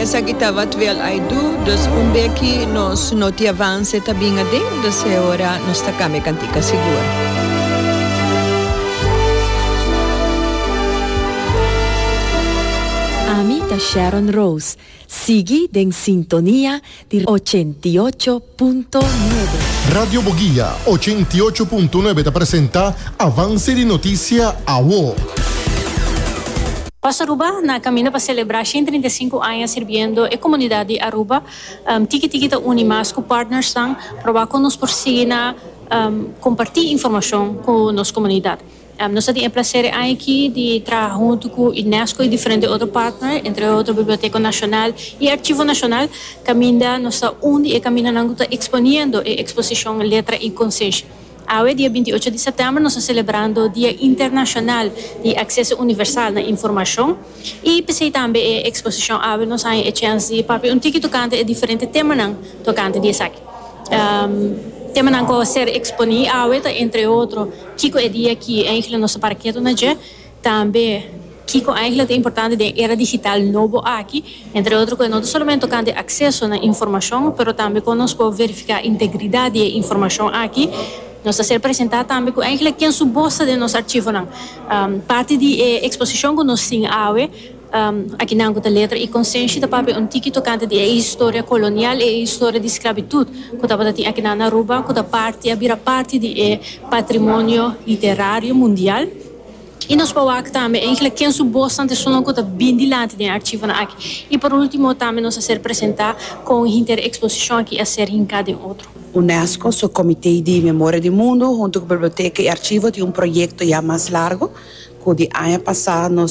essa que estava atual aí dos que nós não te avance também dentro dessa hora nós está cá me cantica segura. Amita Sharon Rose, sigue en sintonía de 88.9. Radio Boguia 88.9 te presenta Avance de Notícia AWO. Passo Aruba na caminho para celebrar 135 anos servindo a comunidade de Aruba. Tiki tá unimas com partners tang para conosco por seguir compartilhar informação com nossa comunidade. Nós temos o prazer aqui de trabalhar junto com o Unesco e diferentes outros partners, entre outros Biblioteca Nacional e Arquivo Nacional, caminha nós está onde e caminha não está expondo a exposição Letra e Consciência. Hoje, dia 28 de setembro, nós estamos celebrando o Dia Internacional de Acesso Universal à Informação e pensei também a exposição hoje nós temos a chance de papel tiki tocante e diferentes temas tocante de aqui. Tema não pode ser exponível hoje, entre outros, Kiko é dia que é em nosso parqueto na dia, também Kiko é importante da era digital novo aqui, entre outros, que não somente tocante acesso à informação, mas também conosco verificar a integridade da informação aqui. Nós estamos apresentando também com quem suposta de nosso arquivo. Parte da exposição que nós temos hoje, aqui na Letra e Consciência, da tiki tocante da história colonial e a história de escravitude, que estava aqui na Aruba, que vira parte do patrimônio literário mundial. E nós podemos também, quem suposta de sono que está bem dilante do arquivo aqui. E por último, também nós estamos apresentando com a exposição aqui a ser em cada outro. Unesco, seu Comitê de Memória do Mundo, junto com a Biblioteca e Arquivo, tem projeto já mais largo, que de ano passado nós